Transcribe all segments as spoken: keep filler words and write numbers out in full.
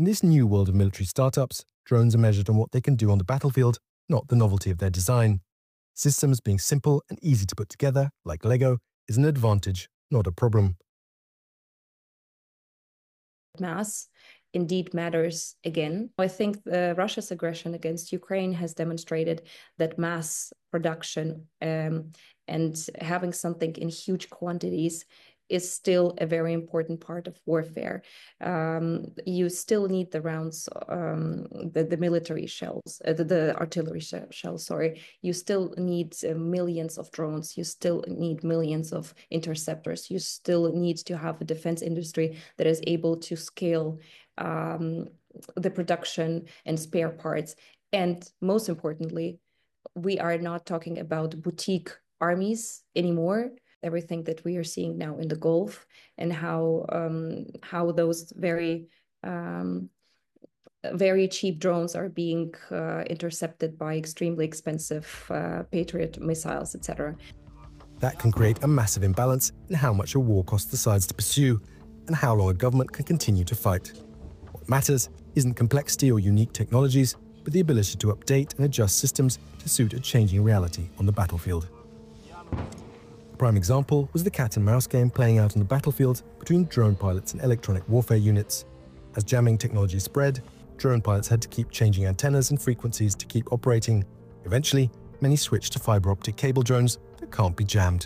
In this new world of military startups, drones are measured on what they can do on the battlefield, not the novelty of their design. Systems being simple and easy to put together, like Lego, is an advantage, not a problem. Mass indeed matters again. I think the Russia's aggression against Ukraine has demonstrated that mass production um, and having something in huge quantities is still a very important part of warfare. Um, you still need the rounds, um, the, the military shells, uh, the, the artillery sh shells, sorry. You still need uh, millions of drones. You still need millions of interceptors. You still need to have a defense industry that is able to scale um, the production and spare parts. And most importantly, we are not talking about boutique armies anymore. Everything that we are seeing now in the Gulf and how um, how those very um, very cheap drones are being uh, intercepted by extremely expensive uh, Patriot missiles, et cetera. That can create a massive imbalance in how much a war costs the sides to pursue and how long a government can continue to fight. What matters isn't complexity or unique technologies, but the ability to update and adjust systems to suit a changing reality on the battlefield. A prime example was the cat and mouse game playing out on the battlefield between drone pilots and electronic warfare units. As jamming technology spread, drone pilots had to keep changing antennas and frequencies to keep operating. Eventually, many switched to fiber optic cable drones that can't be jammed.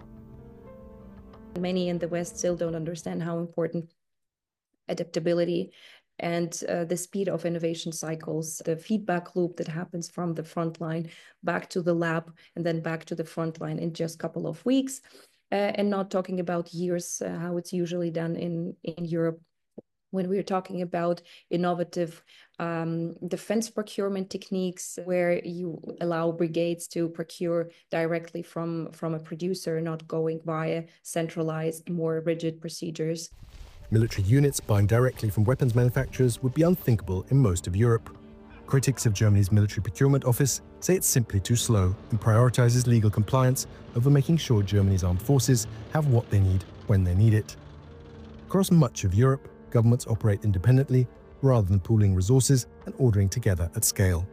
Many in the West still don't understand how important adaptability and uh, the speed of innovation cycles, the feedback loop that happens from the front line back to the lab and then back to the front line in just a couple of weeks, uh, and not talking about years, uh, how it's usually done in, in Europe. When we're talking about innovative um, defense procurement techniques where you allow brigades to procure directly from, from a producer, not going via centralized, more rigid procedures. Military units buying directly from weapons manufacturers would be unthinkable in most of Europe. Critics of Germany's military procurement office say it's simply too slow and prioritizes legal compliance over making sure Germany's armed forces have what they need when they need it. Across much of Europe, governments operate independently rather than pooling resources and ordering together at scale.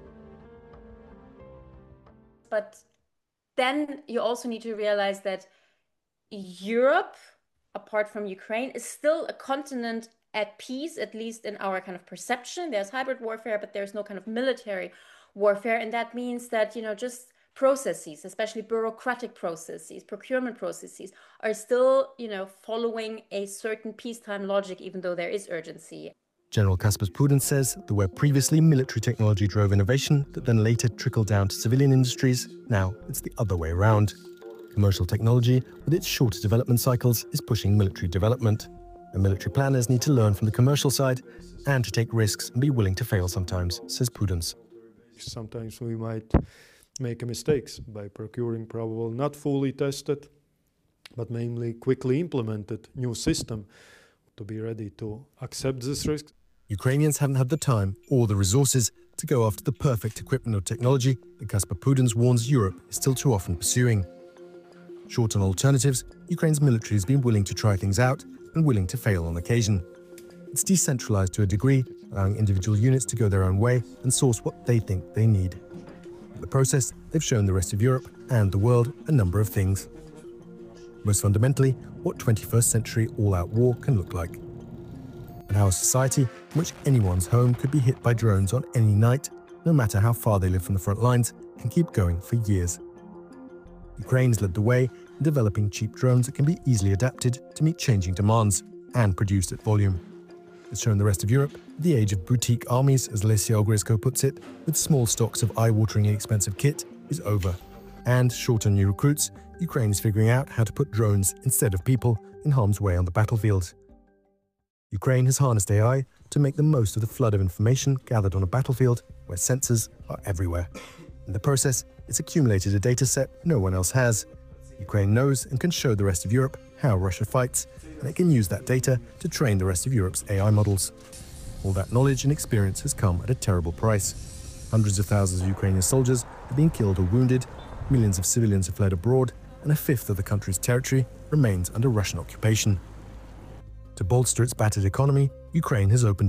But then you also need to realize that Europe, apart from Ukraine, is still a continent at peace, at least in our kind of perception. There's hybrid warfare, but there's no kind of military warfare. And that means that, you know, just processes, especially bureaucratic processes, procurement processes, are still, you know, following a certain peacetime logic, even though there is urgency. General Kaspers Prudence says that where previously military technology drove innovation that then later trickled down to civilian industries, now it's the other way around. Commercial technology, with its shorter development cycles, is pushing military development. And military planners need to learn from the commercial side and to take risks and be willing to fail sometimes, says Prudence. Sometimes we might make mistakes by procuring probably not fully tested, but mainly quickly implemented new system to be ready to accept this risk. Ukrainians haven't had the time or the resources to go after the perfect equipment or technology that Kaspar Prudence warns Europe is still too often pursuing. Short on alternatives, Ukraine's military has been willing to try things out and willing to fail on occasion. It's decentralized to a degree, allowing individual units to go their own way and source what they think they need. In the process, they've shown the rest of Europe and the world a number of things. Most fundamentally, what twenty-first century all-out war can look like. And how a society in which anyone's home could be hit by drones on any night, no matter how far they live from the front lines, can keep going for years. Ukraine's led the way in developing cheap drones that can be easily adapted to meet changing demands and produced at volume. It's shown the rest of Europe the age of boutique armies, as Lesia Ogrysko puts it, with small stocks of eye-wateringly expensive kit, is over. And, short on new recruits, Ukraine is figuring out how to put drones instead of people in harm's way on the battlefield. Ukraine has harnessed A I to make the most of the flood of information gathered on a battlefield where sensors are everywhere. In the process, it's accumulated a data set no one else has. Ukraine knows and can show the rest of Europe how Russia fights, and it can use that data to train the rest of Europe's A I models. All that knowledge and experience has come at a terrible price. Hundreds of thousands of Ukrainian soldiers have been killed or wounded, millions of civilians have fled abroad, and a fifth of the country's territory remains under Russian occupation. To bolster its battered economy, Ukraine has opened